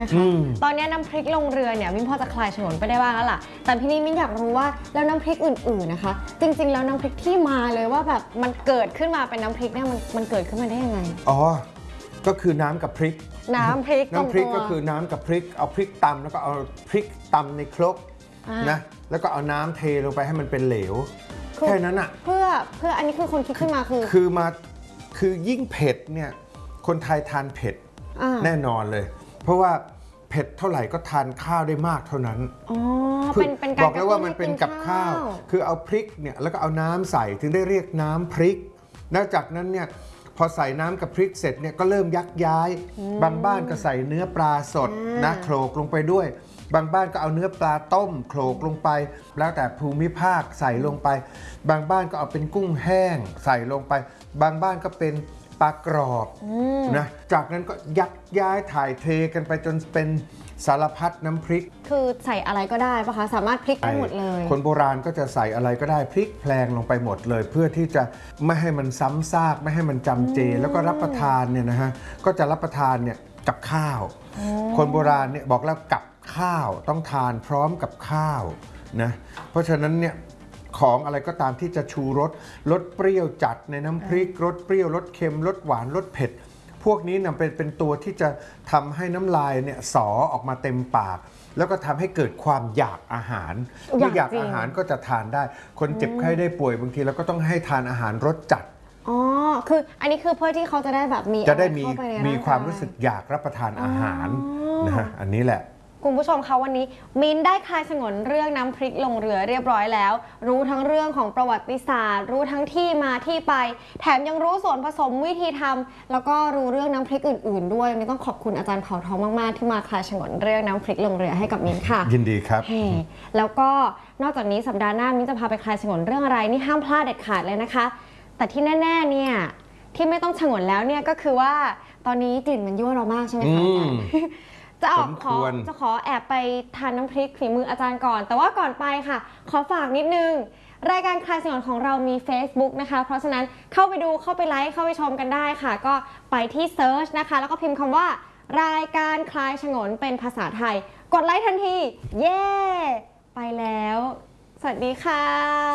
นะคะตอนนี้น้ำพริกลงเรือเนี่ยมิ้นพอจะคลายฉงนไปได้บ้างแล้วล่ะแต่พี่นี่มิ้นอยากรู้ว่าแล้วน้ำพริกอื่นๆนะคะจริงๆแล้วน้ำพริกที่มาเลยว่าแบบมันเกิดขึ้นมาเป็นน้ำพริกเนี่ยมันเกิดขึ้นมาได้ยังไงอ๋อก็คือน้ำกับพริกน้ำพริกก็คือน้ำกับพริกเอาพริกตำแล้วก็เอาพริกตำในครกนะแล้วก็เอาน้ำเทลงไปให้มันเป็นเหลวแค่นั้นอ่ะเพื่ออันนี้คือคนคิดขึ้นมาคือยิ่งเผ็ดเนี่ยคนไทยทานเผ็ดแน่นอนเลยเพราะว่าเผ็ดเท่าไหร่ก็ทานข้าวได้มากเท่านั้นเป็นการบอกแล้วว่ามันเป็นกับข้าวคือเอาพริกเนี่ยแล้วก็เอาน้ำใส่ถึงได้เรียกน้ำพริกแล้วจากนั้นเนี่ยพอใส่น้ำกับพริกเสร็จเนี่ยก็เริ่มยักย้ายบางบ้านก็ใส่เนื้อปลาสดนะโขลกลงไปด้วยบางบ้านก็เอาเนื้อปลาต้มโขลกลงไปแล้วแต่ภูมิภาคใส่ลงไปบางบ้านก็เอาเป็นกุ้งแห้งใส่ลงไปบางบ้านก็เป็นปลากรอบนะจากนั้นก็ยักย้ายถ่ายเทกันไปจนเป็นสารพัดน้ำพริกคือใส่อะไรก็ได้ปะคะสามารถพลิกได้หมดเลยคนโบราณก็จะใส่อะไรก็ได้พริกแพลงลงไปหมดเลยเพื่อที่จะไม่ให้มันซ้ำซากไม่ให้มันจำเจแล้วก็รับประทานเนี่ยนะฮะก็จะรับประทานเนี่ยกับข้าวคนโบราณเนี่ยบอกแล้วกับข้าวต้องทานพร้อมกับข้าวนะเพราะฉะนั้นเนี่ยของอะไรก็ตามที่จะชูรสรสเปรี้ยวจัดในน้ำพริกรสเปรี้ยวรสเค็มรสหวานรสเผ็ดพวกนี้เนี่ยเป็นตัวที่จะทำให้น้ำลายเนี่ยสอออกมาเต็มปากแล้วก็ทำให้เกิดความอยากอาหารเมื่ออยากอาหารก็จะทานได้คนเจ็บไข้ได้ป่วยบางทีเราก็ต้องให้ทานอาหารรสจัดอ๋อคืออันนี้คือเพื่อที่เขาจะได้แบบมีความรู้สึกอยากรับประทานอาหารนะฮะอันนี้แหละคุณผู้ชมคะวันนี้มิ้นได้คลายฉงนเรื่องน้ำพริกลงเรือเรียบร้อยแล้วรู้ทั้งเรื่องของประวัติศาสตร์รู้ทั้งที่มาที่ไปแถมยังรู้ส่วนผสมวิธีทำแล้วก็รู้เรื่องน้ำพริกอื่นๆด้วยมิ้นต้องขอบคุณอาจารย์เผ่าทองมากๆที่มาคลายฉงนเรื่องน้ำพริกลงเรือให้กับมิ้นค่ะยินดีครับแล้วก็นอกจากนี้สัปดาห์หน้ามิ้นจะพาไปคลายฉงนเรื่องอะไรนี่ห้ามพลาดเด็ดขาดเลยนะคะแต่ที่แน่ๆเนี่ยที่ไม่ต้องฉงนแล้วเนี่ยก็คือว่าตอนนี้กลิ่นมันยั่วเรามากใช่ไหมคะอาจารย์จะขอแอบไปทานน้ำพริกฝีมืออาจารย์ก่อนแต่ว่าก่อนไปค่ะขอฝากนิดนึงรายการคลายฉงนของเรามี Facebook นะคะเพราะฉะนั้นเข้าไปดูเข้าไปไลค์เข้าไปชมกันได้ค่ะก็ไปที่เซิร์ชนะคะแล้วก็พิมพ์คำว่ารายการคลายฉงนเป็นภาษาไทยกดไลค์ทันทีเย้ไปแล้วสวัสดีค่ะ